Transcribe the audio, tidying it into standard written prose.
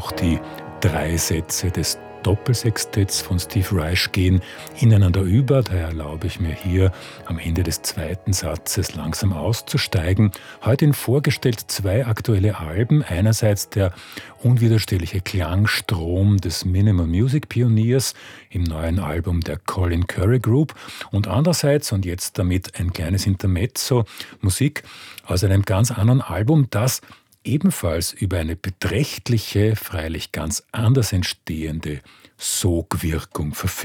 noch die 3 Sätze des Doppelsextetts von Steve Reich gehen ineinander über. Daher erlaube ich mir hier am Ende des 2. Satzes langsam auszusteigen. Heute Ihnen vorgestellt 2 aktuelle Alben. Einerseits der unwiderstehliche Klangstrom des Minimal Music Pioniers im neuen Album der Colin Currie Group und andererseits, und jetzt damit ein kleines Intermezzo, Musik aus einem ganz anderen Album, das ebenfalls über eine beträchtliche, freilich ganz anders entstehende Sogwirkung verfügt.